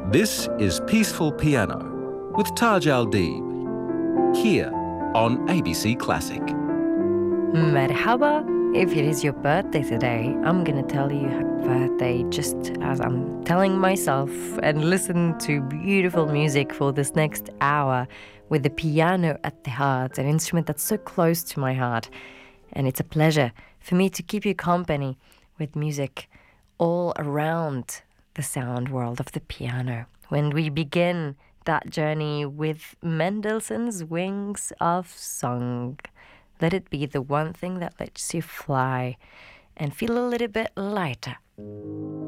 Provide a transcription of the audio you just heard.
This is Peaceful Piano with Taj Al-Deeb, here on ABC Classic. Merhaba. If it is your birthday today, I'm gonna tell you happy birthday just as I'm telling myself, and listen to beautiful music for this next hour with the piano at the heart, an instrument that's so close to my heart. And it's a pleasure for me to keep you company with music all around the sound world of the piano. When we begin that journey with Mendelssohn's Wings of Song, let it be the one thing that lets you fly and feel a little bit lighter.